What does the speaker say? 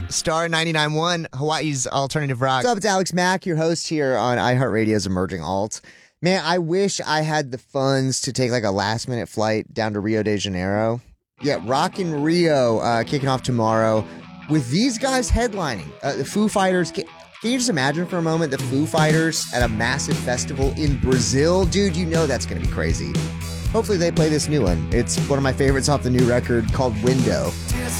Star 99.1, Hawaii's alternative rock. What's up? It's Alex Mack, your host here on iHeartRadio's Emerging Alt. Man, I wish I had the funds to take like a last-minute flight down to Rio de Janeiro. Yeah, Rock in Rio kicking off tomorrow with these guys headlining. The Foo Fighters. Can you just imagine for a moment the Foo Fighters at a massive festival in Brazil? Dude, you know that's going to be crazy. Hopefully they play this new one. It's one of my favorites off the new record called Window.